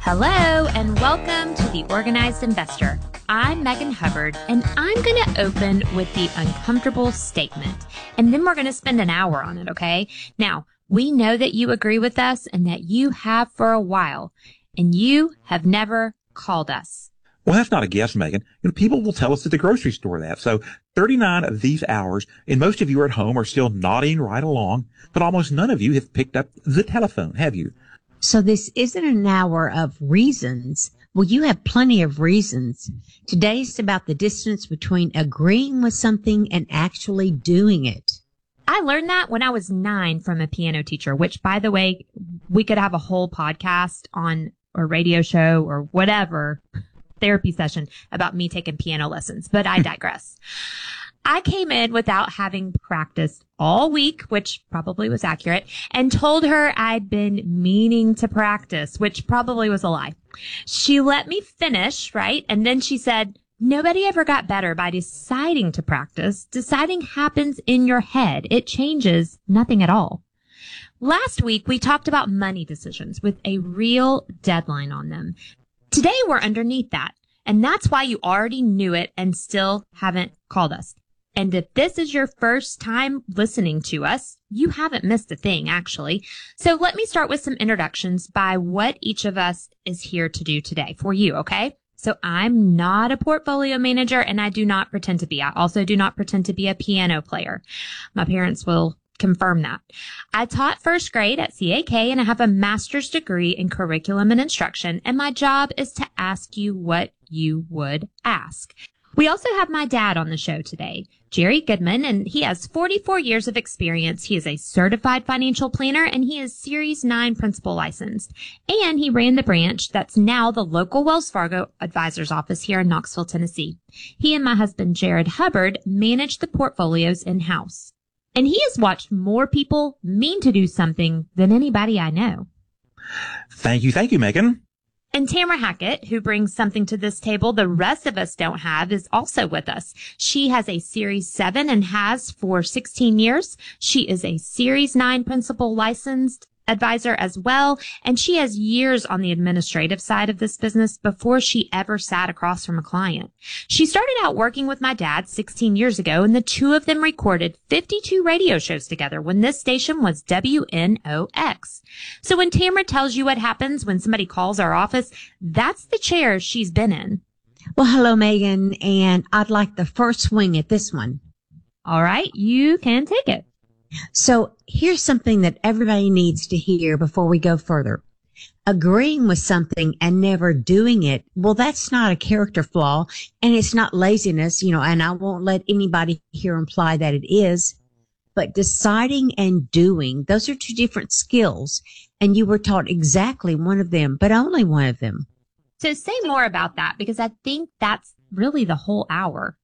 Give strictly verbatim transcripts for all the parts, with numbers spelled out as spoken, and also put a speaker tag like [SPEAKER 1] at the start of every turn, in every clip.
[SPEAKER 1] Hello, and welcome to The Organized Investor. I'm Megan Hubbard, and I'm going to open with the uncomfortable statement, and then we're going to spend an hour on it, okay? Now, we know that you agree with us and that you have for a while, and you have never called us.
[SPEAKER 2] Well, that's not a guess, Megan. You know, people will tell us at the grocery store that. So thirty-nine of these hours, and most of you are at home, are still nodding right along, but almost none of you have picked up the telephone, have you?
[SPEAKER 3] So this isn't an hour of reasons. Well, you have plenty of reasons. Today's about the distance between agreeing with something and actually doing it.
[SPEAKER 1] I learned that when I was nine from a piano teacher, which, by the way, we could have a whole podcast on a radio show or whatever, therapy session about me taking piano lessons, but I digress. I came in without having practiced all week, which probably was accurate, and told her I'd been meaning to practice, which probably was a lie. She let me finish, right? And then she said, nobody ever got better by deciding to practice. Deciding happens in your head. It changes nothing at all. Last week, we talked about money decisions with a real deadline on them. Today, we're underneath that, and that's why you already knew it and still haven't called us. And if this is your first time listening to us, you haven't missed a thing, actually. So let me start with some introductions by what each of us is here to do today for you, okay? So I'm not a portfolio manager, and I do not pretend to be. I also do not pretend to be a piano player. My parents will confirm that. I taught first grade at C A K, and I have a master's degree in curriculum and instruction, and my job is to ask you what you would ask. We also have my dad on the show today, Jerry Goodman, and he has forty-four years of experience. He is a certified financial planner, and he is Series nine principal licensed. And he ran the branch that's now the local Wells Fargo advisor's office here in Knoxville, Tennessee. He and my husband, Jared Hubbard, manage the portfolios in-house. And he has watched more people mean to do something than anybody I know.
[SPEAKER 2] Thank you. Thank you, Megan.
[SPEAKER 1] And Tamara Hackett, who brings something to this table the rest of us don't have, is also with us. She has a Series seven and has for sixteen years. She is a Series nine principal licensed advisor as well, and she has years on the administrative side of this business before she ever sat across from a client. She started out working with my dad sixteen years ago, and the two of them recorded fifty-two radio shows together when this station was W N O X. So when Tamara tells you what happens when somebody calls our office, that's the chair she's been in.
[SPEAKER 3] Well, hello, Megan, and I'd like the first swing at this one.
[SPEAKER 1] All right, you can take it.
[SPEAKER 3] So here's something that everybody needs to hear before we go further. Agreeing with something and never doing it, well, that's not a character flaw, and it's not laziness, you know, and I won't let anybody here imply that it is. But deciding and doing, those are two different skills, and you were taught exactly one of them, but only one of them.
[SPEAKER 1] So say more about that, because I think that's really the whole hour.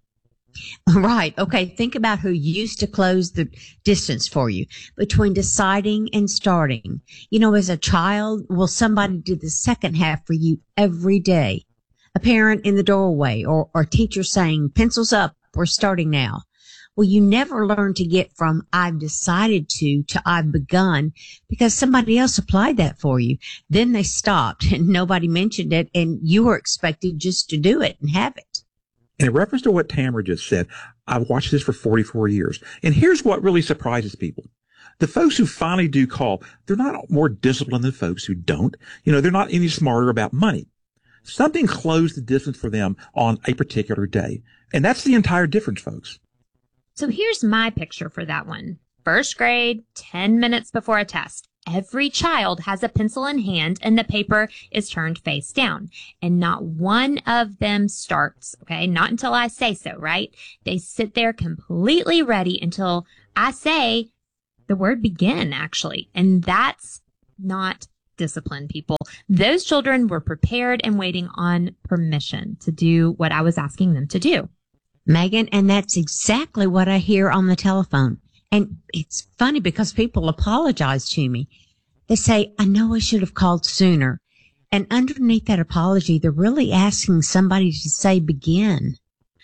[SPEAKER 3] Right. Okay. Think about who used to close the distance for you between deciding and starting. You know, as a child, well, somebody did the second half for you every day. A parent in the doorway, or, or teacher saying, pencils up, we're starting now. Well, you never learn to get from I've decided to to I've begun because somebody else applied that for you. Then they stopped and nobody mentioned it, and you were expected just to do it and have it.
[SPEAKER 2] In reference to what Tamara just said, I've watched this for forty-four years. And here's what really surprises people. The folks who finally do call, they're not more disciplined than folks who don't. You know, they're not any smarter about money. Something closed the distance for them on a particular day. And that's the entire difference, folks.
[SPEAKER 1] So here's my picture for that one. First grade, ten minutes before a test. Every child has a pencil in hand and the paper is turned face down, and not one of them starts. Okay. Not until I say so, right? They sit there completely ready until I say the word begin, actually. And that's not discipline, people. Those children were prepared and waiting on permission to do what I was asking them to do.
[SPEAKER 3] Megan, and that's exactly what I hear on the telephone. And it's funny because people apologize to me. They say, I know I should have called sooner. And underneath that apology, they're really asking somebody to say begin.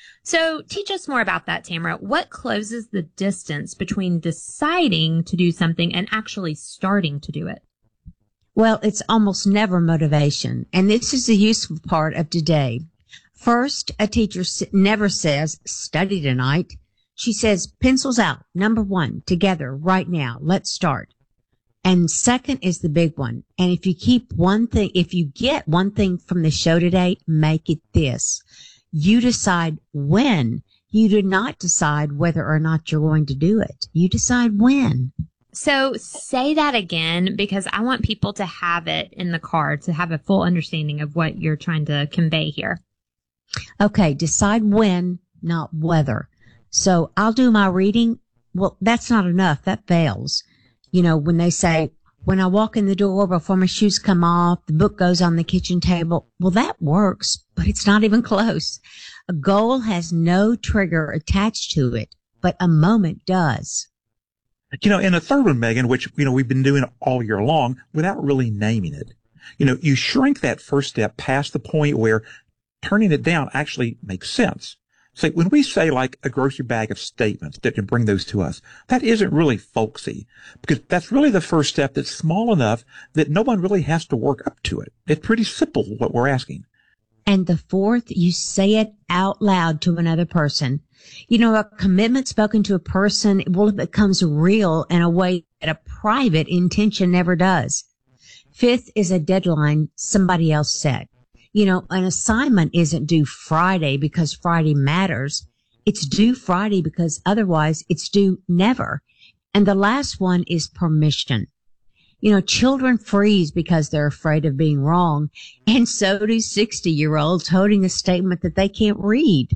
[SPEAKER 1] So teach us more about that, Tamara. What closes the distance between deciding to do something and actually starting to do it?
[SPEAKER 3] Well, it's almost never motivation. And this is the useful part of today. First, a teacher never says, study tonight. She says, pencils out. Number one, together, right now. Let's start. And second is the big one. And if you keep one thing, if you get one thing from the show today, make it this. You decide when. You do not decide whether or not you're going to do it. You decide when.
[SPEAKER 1] So say that again, because I want people to have it in the car, to have a full understanding of what you're trying to convey here.
[SPEAKER 3] Okay, decide when, not whether. So I'll do my reading. Well, that's not enough. That fails. You know, when they say, when I walk in the door before my shoes come off, the book goes on the kitchen table. Well, that works, but it's not even close. A goal has no trigger attached to it, but a moment does.
[SPEAKER 2] You know, and a third one, Megan, which, you know, we've been doing all year long without really naming it. You know, you shrink that first step past the point where turning it down actually makes sense. So when we say like a grocery bag of statements that can bring those to us, that isn't really folksy, because that's really the first step that's small enough that no one really has to work up to it. It's pretty simple what we're asking.
[SPEAKER 3] And the fourth, you say it out loud to another person. You know, a commitment spoken to a person, well, it becomes real in a way that a private intention never does. Fifth is a deadline somebody else set. You know, an assignment isn't due Friday because Friday matters. It's due Friday because otherwise it's due never. And the last one is permission. You know, children freeze because they're afraid of being wrong. And so do sixty-year-olds holding a statement that they can't read.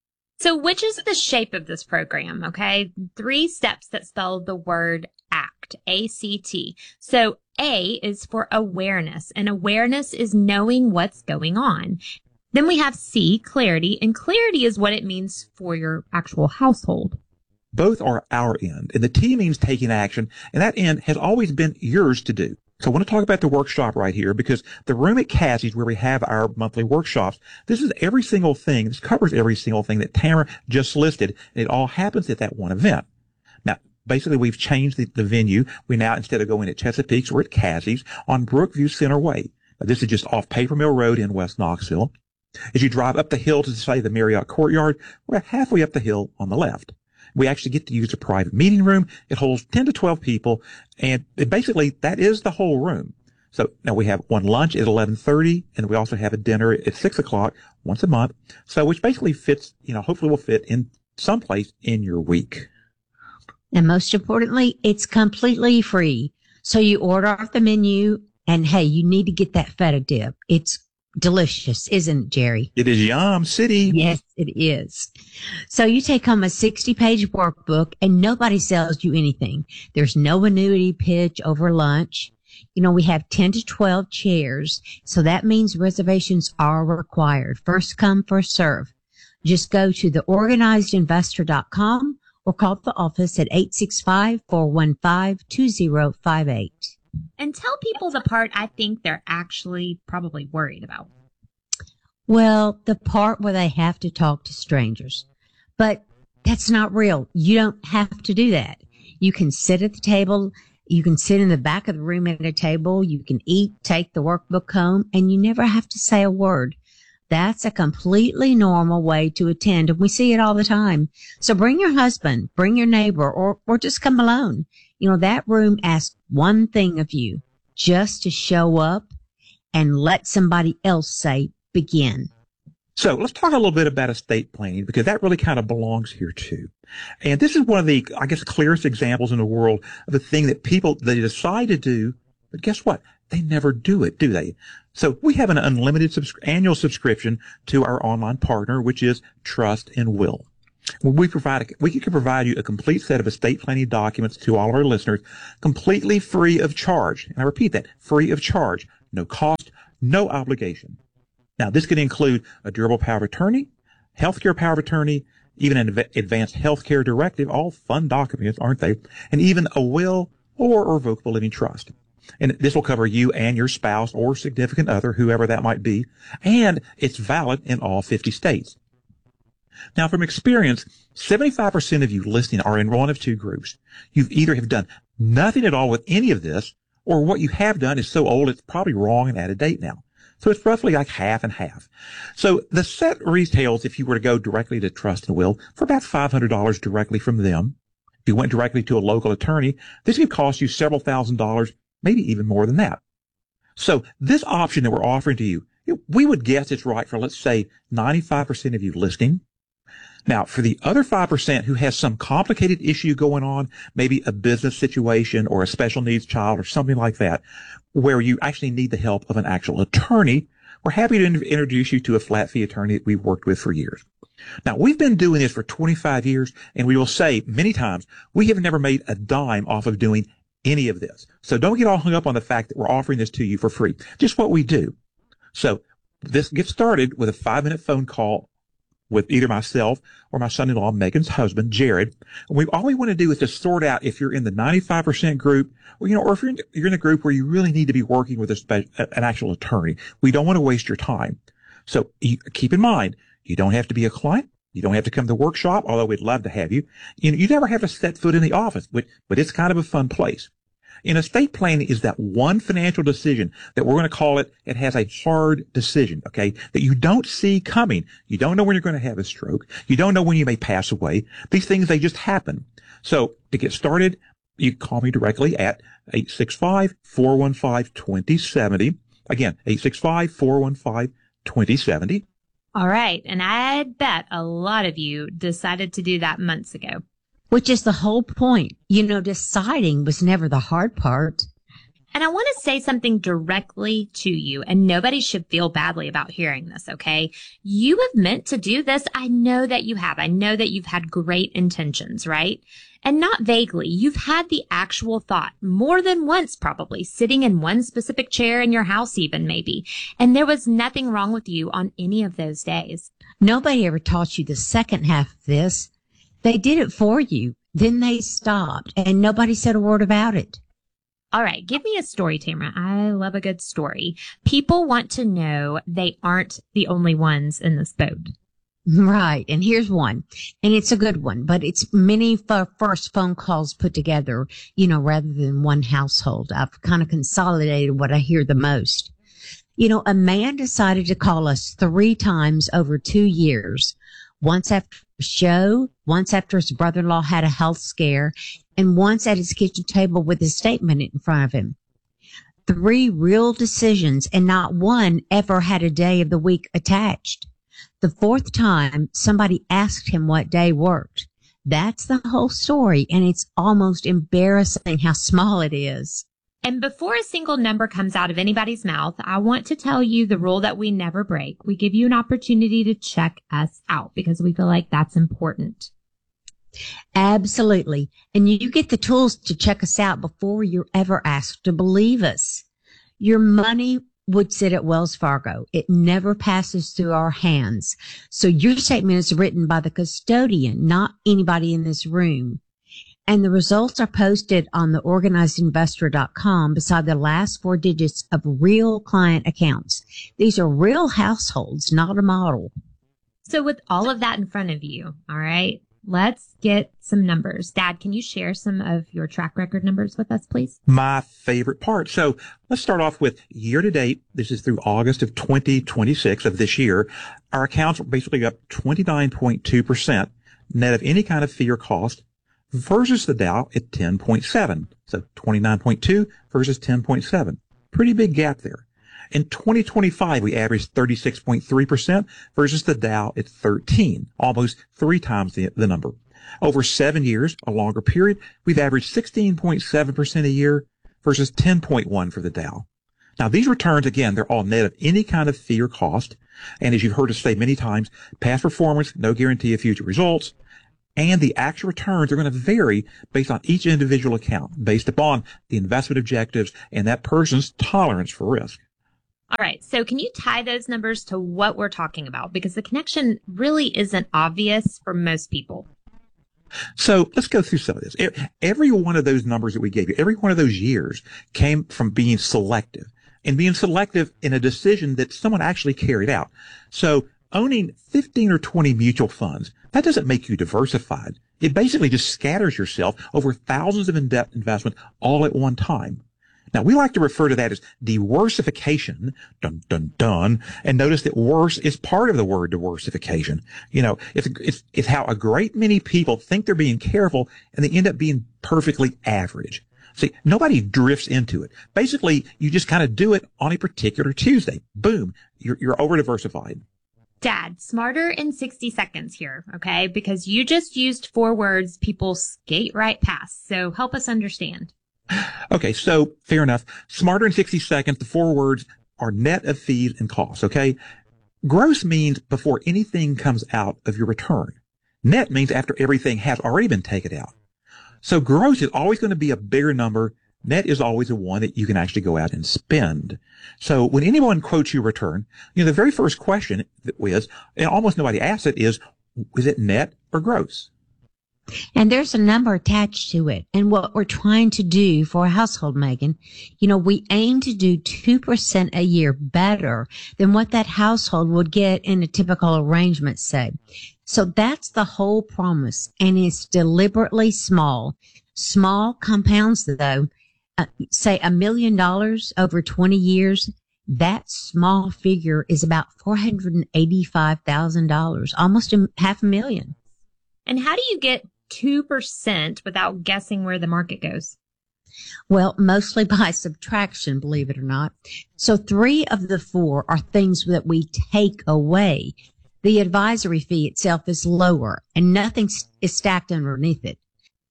[SPEAKER 1] So which is the shape of this program, okay? Three steps that spell the word ACT, A C T. So A is for awareness, and awareness is knowing what's going on. Then we have C, clarity, and clarity is what it means for your actual household.
[SPEAKER 2] Both are our end, and the T means taking action, and that end has always been yours to do. So I want to talk about the workshop right here, because the room at Cassie's where we have our monthly workshops, this is every single thing, this covers every single thing that Tamara just listed, and it all happens at that one event. Now, basically, we've changed the, the venue. We now, instead of going at Chesapeake's, we're at Cassie's on Brookview Center Way. Now, this is just off Paper Mill Road in West Knoxville. As you drive up the hill to, say, the Marriott Courtyard, we're halfway up the hill on the left. We actually get to use a private meeting room. It holds ten to twelve people, and it basically, that is the whole room. So now we have one lunch at eleven thirty, and we also have a dinner at six o'clock once a month. So which basically fits, you know, hopefully will fit in someplace in your week.
[SPEAKER 3] And most importantly, it's completely free. So you order off the menu, and hey, you need to get that feta dip. It's delicious, isn't it, Jerry?
[SPEAKER 2] It is Yum City.
[SPEAKER 3] Yes, it is. So you take home a sixty-page workbook, and nobody sells you anything. There's no annuity pitch over lunch. You know, we have ten to twelve chairs, so that means reservations are required. First come, first serve. Just go to the organized investor dot com or call the office at eight six five, four one five, two zero five eight.
[SPEAKER 1] And tell people the part I think they're actually probably worried about.
[SPEAKER 3] Well, the part where they have to talk to strangers. But that's not real. You don't have to do that. You can sit at the table. You can sit in the back of the room at a table. You can eat, take the workbook home, and you never have to say a word. That's a completely normal way to attend, and we see it all the time. So bring your husband, bring your neighbor, or, or just come alone. You know, that room asks one thing of you, just to show up and let somebody else say, begin.
[SPEAKER 2] So let's talk a little bit about estate planning, because that really kind of belongs here too. And this is one of the, I guess, clearest examples in the world of the thing that people, they decide to do, but guess what? They never do it, do they? So we have an unlimited subs- annual subscription to our online partner, which is Trust and Will. We provide, a, we can provide you a complete set of estate planning documents to all our listeners, completely free of charge. And I repeat that, free of charge, no cost, no obligation. Now, this can include a durable power of attorney, healthcare power of attorney, even an adv- advanced healthcare directive, all fun documents, aren't they? And even a will or a revocable living trust. And this will cover you and your spouse or significant other, whoever that might be. And it's valid in all fifty states. Now, from experience, seventy-five percent of you listening are in one of two groups. You've either have done nothing at all with any of this, or what you have done is so old it's probably wrong and out of date now. So it's roughly like half and half. So the set retails, if you were to go directly to Trust and Will, for about five hundred dollars directly from them. If you went directly to a local attorney, this could cost you several thousand dollars, maybe even more than that. So this option that we're offering to you, we would guess it's right for, let's say, ninety-five percent of you listening. Now, for the other five percent who has some complicated issue going on, maybe a business situation or a special needs child or something like that, where you actually need the help of an actual attorney, we're happy to in- introduce you to a flat fee attorney that we've worked with for years. Now, we've been doing this for twenty-five years, and we will say many times, we have never made a dime off of doing any of this. So don't get all hung up on the fact that we're offering this to you for free. Just what we do. So this gets started with a five-minute phone call with either myself or my son-in-law, Megan's husband, Jared. And we all we want to do is to sort out if you're in the ninety-five percent group, or you know, or if you're in, you're in a group where you really need to be working with a spe- an actual attorney. We don't want to waste your time. So you, keep in mind, you don't have to be a client. You don't have to come to the workshop, although we'd love to have you. You know, you never have to set foot in the office, but, but it's kind of a fun place. In estate planning is that one financial decision that we're going to call it, it has a hard decision, okay, that you don't see coming. You don't know when you're going to have a stroke. You don't know when you may pass away. These things, they just happen. So to get started, you can call me directly at eight six five, four one five, two zero seven zero. Again, eight six five, four one five, two zero seven zero.
[SPEAKER 1] All right. And I bet a lot of you decided to do that months ago.
[SPEAKER 3] Which is the whole point. You know, deciding was never the hard part.
[SPEAKER 1] And I want to say something directly to you, and nobody should feel badly about hearing this, okay? You have meant to do this. I know that you have. I know that you've had great intentions, right? And not vaguely. You've had the actual thought more than once, probably, sitting in one specific chair in your house even, maybe. And there was nothing wrong with you on any of those days.
[SPEAKER 3] Nobody ever taught you the second half of this. They did it for you. Then they stopped, and nobody said a word about it.
[SPEAKER 1] All right. Give me a story, Tamara. I love a good story. People want to know they aren't the only ones in this boat.
[SPEAKER 3] Right. And here's one. And it's a good one, but it's many f- first phone calls put together, you know, rather than one household. I've kind of consolidated what I hear the most. You know, a man decided to call us three times over two years. Once after a show, once after his brother-in-law had a health scare, and once at his kitchen table with his statement in front of him. Three real decisions, and not one ever had a day of the week attached. The fourth time, somebody asked him what day worked. That's the whole story, and it's almost embarrassing how small it is.
[SPEAKER 1] And before a single number comes out of anybody's mouth, I want to tell you the rule that we never break. We give you an opportunity to check us out because we feel like that's important.
[SPEAKER 3] Absolutely. And you get the tools to check us out before you're ever asked to believe us. Your money would sit at Wells Fargo. It never passes through our hands. So your statement is written by the custodian, not anybody in this room. And the results are posted on the organized investor dot com beside the last four digits of real client accounts. These are real households, not a model.
[SPEAKER 1] So with all of that in front of you, all right, let's get some numbers. Dad, can you share some of your track record numbers with us, please?
[SPEAKER 2] My favorite part. So let's start off with year to date. This is through August of twenty twenty-six of this year. Our accounts are basically up twenty-nine point two percent net of any kind of fee or cost versus the Dow at ten point seven. So twenty-nine point two versus ten point seven. Pretty big gap there. In twenty twenty-five, we averaged thirty-six point three percent versus the Dow at thirteen, almost three times the, the number. Over seven years, a longer period, we've averaged sixteen point seven percent a year versus ten point one for the Dow. Now, these returns, again, they're all net of any kind of fee or cost. And as you've heard us say many times, past performance, no guarantee of future results. And the actual returns are going to vary based on each individual account, based upon the investment objectives and that person's tolerance for risk.
[SPEAKER 1] All right. So can you tie those numbers to what we're talking about? Because the connection really isn't obvious for most people.
[SPEAKER 2] So let's go through some of this. Every one of those numbers that we gave you, every one of those years came from being selective and being selective in a decision that someone actually carried out. So owning fifteen or twenty mutual funds, that doesn't make you diversified. It basically just scatters yourself over thousands of in-depth investment all at one time. Now, we like to refer to that as diversification, dun, dun, dun, and notice that worse is part of the word diversification. You know, it's, it's, it's how a great many people think they're being careful and they end up being perfectly average. See, nobody drifts into it. Basically, you just kind of do it on a particular Tuesday. Boom, you're, you're over-diversified.
[SPEAKER 1] Dad, smarter in sixty seconds here, okay? Because you just used four words people skate right past. So help us understand.
[SPEAKER 2] Okay, so fair enough. Smarter in sixty seconds, the four words are net of fees and costs, okay? Gross means before anything comes out of your return. Net means after everything has already been taken out. So gross is always going to be a bigger number. Net is always the one that you can actually go out and spend. So when anyone quotes your return, you know, the very first question is, and almost nobody asks it, is, is it net or gross?
[SPEAKER 3] And there's a number attached to it. And what we're trying to do for a household, Megan, you know, we aim to do two percent a year better than what that household would get in a typical arrangement, say. So that's the whole promise. And it's deliberately small. Small compounds, though, uh, say a million dollars over twenty years. That small figure is about four hundred eighty-five thousand dollars, almost a half a million.
[SPEAKER 1] And how do you get two percent without guessing where the market goes?
[SPEAKER 3] Well, mostly by subtraction, believe it or not. So three of the four are things that we take away. The advisory fee itself is lower and nothing is stacked underneath it.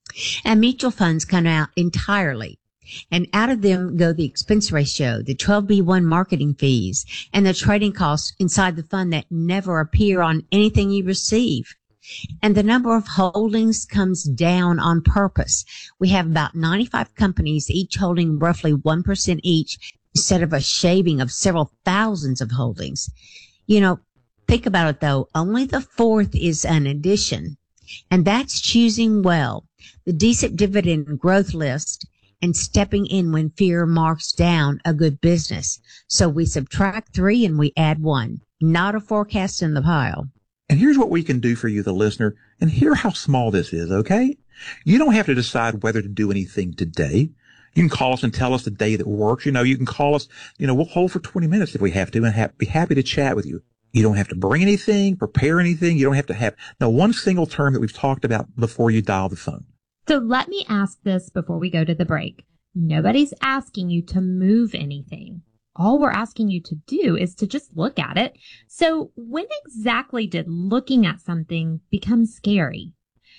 [SPEAKER 3] And mutual funds come out entirely. And out of them go the expense ratio, the twelve B one marketing fees, and the trading costs inside the fund that never appear on anything you receive. And the number of holdings comes down on purpose. We have about ninety-five companies, each holding roughly one percent each, instead of a shaving of several thousands of holdings. You know, think about it though. Only the fourth is an addition, and that's choosing well, the decent dividend growth list, and stepping in when fear marks down a good business. So we subtract three and we add one, not a forecast in the pile.
[SPEAKER 2] And here's what we can do for you, the listener, and hear how small this is, okay? You don't have to decide whether to do anything today. You can call us and tell us the day that works. You know, you can call us, you know, we'll hold for twenty minutes if we have to and ha- be happy to chat with you. You don't have to bring anything, prepare anything. You don't have to have, no, one single term that we've talked about before you dial the phone.
[SPEAKER 1] So let me ask this before we go to the break. Nobody's asking you to move anything. All we're asking you to do is to just look at it. So when exactly did looking at something become scary?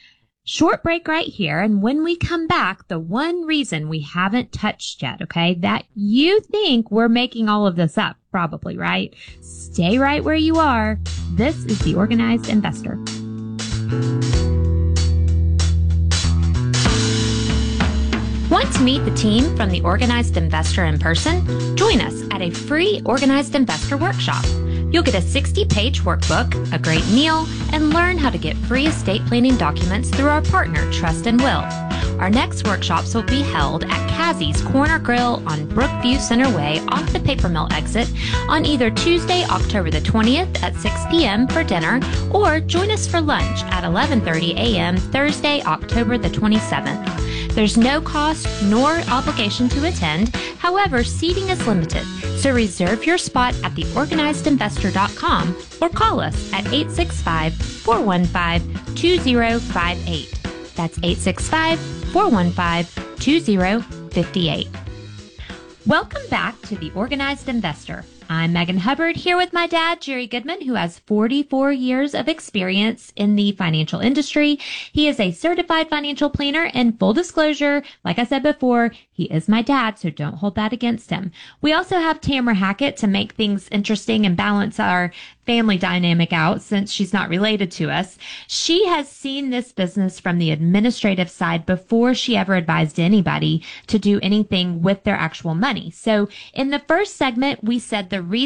[SPEAKER 1] Short break right here. And when we come back, the one reason we haven't touched yet, okay, that you think we're making all of this up, probably, right? Stay right where you are. This is The Organized Investor. Want to meet the team from The Organized Investor in person? Join us at a free Organized Investor workshop. You'll get a sixty-page workbook, a great meal, and learn how to get free estate planning documents through our partner, Trust and Will. Our next workshops will be held at Kazzy's Corner Grill on Brookview Center Way off the Paper Mill exit on either Tuesday, October the twentieth at six p.m. for dinner, or join us for lunch at eleven thirty a.m. Thursday, October the twenty-seventh. There's no cost nor obligation to attend. However, seating is limited, so reserve your spot at the organized investor dot com or call us at eight six five, four one five, two zero five eight. That's eight six five, four one five, two zero five eight. Welcome back to The Organized Investor. I'm Megan Hubbard, here with my dad, Jerry Goodman, who has forty-four years of experience in the financial industry. He is a certified financial planner, and full disclosure, like I said before, he is my dad, so don't hold that against him. We also have Tamara Hackett to make things interesting and balance our family dynamic out, since she's not related to us. She has seen this business from the administrative side before she ever advised anybody to do anything with their actual money. So in the first segment, we said the reason